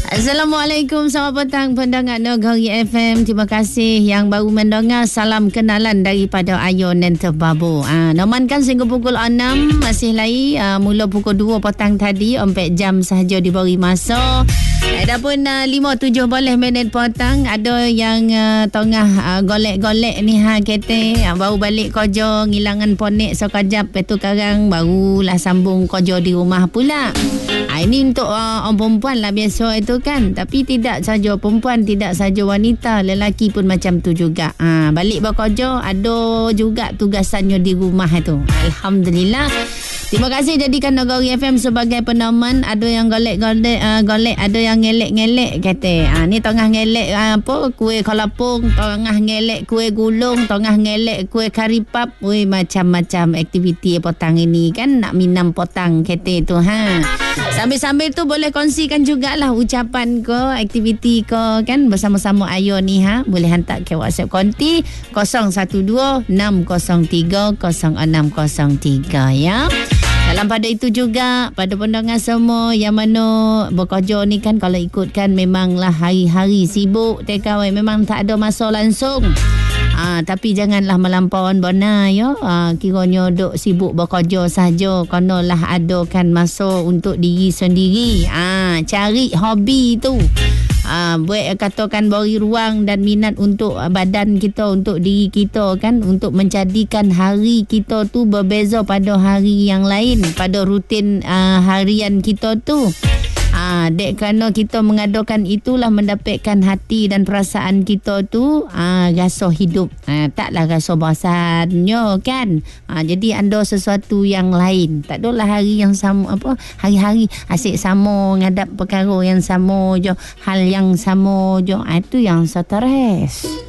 Assalamualaikum, selamat petang pendengar Negeri FM. Terima kasih yang baru mendengar. Salam kenalan daripada Ayon dan Terbabu. Nomankan sehingga pukul 6 masih lagi. Mula pukul 2 petang tadi, 4 jam sahaja diberi masa. Adapun 5-7 boleh minit petang. Ada yang tengah golek-golek ni kata baru balik kerja, ngilangan ponek sekejap, lepas tu sekarang barulah sambung kerja di rumah pula. Ini untuk orang perempuan lah biasa itu kan. Tapi tidak saja perempuan, tidak saja wanita, lelaki pun macam tu juga. Balik bekerja, ada juga tugasannya di rumah itu. Alhamdulillah. Terima kasih jadikan Negeri FM sebagai peneman. Ada yang golek-golek, ada yang ngelek-ngelek kata. Ni tengah ngelek kuih kalapung, tengah ngelek kuih gulung, tengah ngelek kuih karipap. Macam-macam aktiviti petang ini kan, nak minum petang kata tu Sambil-sambil tu boleh kongsikan jugalah ucapan ke, aktiviti ke kan bersama-sama Ayo ni boleh hantar ke WhatsApp konti 012-603-0603 ya. Dalam pada itu juga, pada pendengar semua yang mana bekerja ni kan, kalau ikutkan memanglah hari-hari sibuk TKW, memang tak ada masa langsung. Tapi janganlah melampauan benar ya. Kiranya duk sibuk bekerja saja, kenalah adakan masa untuk diri sendiri. Cari hobi tu. Buat katakan beri ruang dan minat untuk badan kita, untuk diri kita kan, untuk menjadikan hari kita tu berbeza pada hari yang lain, pada rutin harian kita tu. Dek kerana kita mengadakan itulah mendapatkan hati dan perasaan kita tu rasa hidup, taklah rasa bosannya kan. Jadi ada sesuatu yang lain. Tak adalah hari yang sama, hari-hari asyik sama, ngadap perkara yang sama je, hal yang sama je. Itu yang stres.